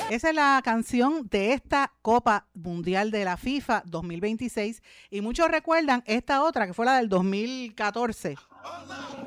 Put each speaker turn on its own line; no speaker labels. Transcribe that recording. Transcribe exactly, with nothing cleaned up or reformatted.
Esa es la canción de esta Copa Mundial de la FIFA dos mil veintiséis y muchos recuerdan esta otra que fue la del dos mil catorce.